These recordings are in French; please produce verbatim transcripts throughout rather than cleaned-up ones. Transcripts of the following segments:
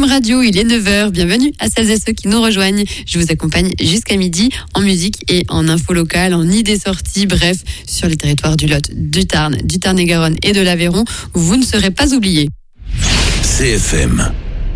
F M Radio, il est neuf heures. Bienvenue à celles et ceux qui nous rejoignent. Je vous accompagne jusqu'à midi en musique et en info locale, en idées sorties, bref, sur les territoires du Lot, du Tarn, du Tarn-et-Garonne et de l'Aveyron. Vous ne serez pas oubliés. C F M.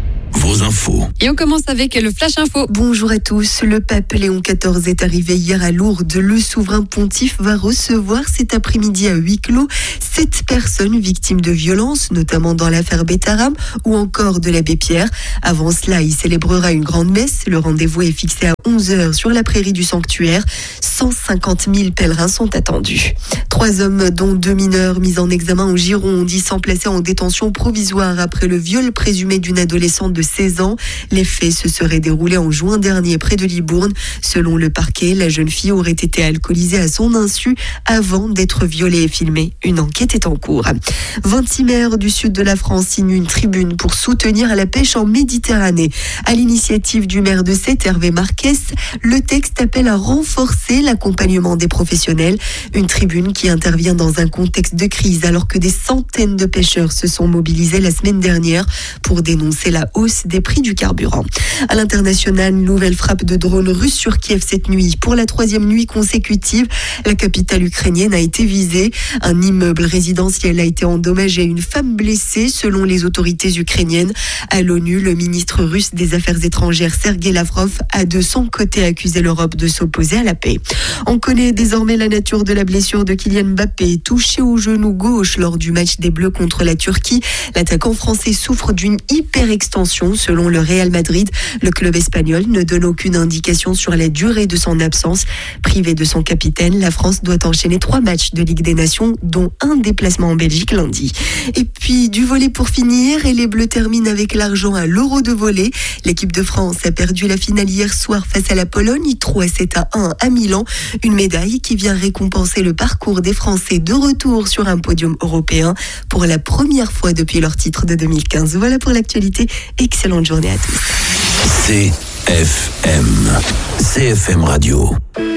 Vos infos. Et on commence avec le Flash Info. Bonjour à tous. Le pape Léon quatorze est arrivé hier à Lourdes. Le souverain pontife va recevoir cet après-midi à huis clos sept personnes victimes de violences, notamment dans l'affaire Bétaram ou encore de l'abbé Pierre. Avant cela, il célébrera une grande messe. Le rendez-vous est fixé à onze heures sur la prairie du sanctuaire. cent cinquante mille pèlerins sont attendus. Trois hommes, dont deux mineurs, mis en examen au Gironde, y sont placés en détention provisoire après le viol présumé d'une adolescente de seize ans. Les faits se seraient déroulés en juin dernier près de Libourne. Selon le parquet, la jeune fille aurait été alcoolisée à son insu avant d'être violée et filmée. Une enquête est en cours. vingt-six maires du sud de la France signent une tribune pour soutenir la pêche en Méditerranée. À l'initiative du maire de Sète, Hervé Marquès, le texte appelle à renforcer l'accompagnement des professionnels. Une tribune qui intervient dans un contexte de crise alors que des centaines de pêcheurs se sont mobilisés la semaine dernière pour dénoncer la hausse des prix du carburant. À l'international, une nouvelle frappe de drones russes sur Kiev cette nuit. Pour la troisième nuit consécutive, la capitale ukrainienne a été visée. Un immeuble résidentiel a été endommagé et une femme blessée selon les autorités ukrainiennes. À l'ONU, le ministre russe des Affaires étrangères Sergei Lavrov a de son côté accusé l'Europe de s'opposer à la paix. On connaît désormais la nature de la blessure de Kylian Mbappé, touché au genou gauche lors du match des Bleus contre la Turquie. L'attaquant français souffre d'une hyperextension selon le Real Madrid. Le club espagnol ne donne aucune indication sur la durée de son absence. Privé de son capitaine, la France doit enchaîner trois matchs de Ligue des Nations, dont un déplacement en Belgique lundi. Et puis du volley pour finir, et les Bleus terminent avec l'argent à l'Euro de volley. L'équipe de France a perdu la finale hier soir face à la Pologne, trois à sept à un à Milan. Une médaille qui vient récompenser le parcours des Français de retour sur un podium européen pour la première fois depuis leur titre de deux mille quinze. Voilà pour l'actualité. Excellente journée à tous. C F M. C F M Radio.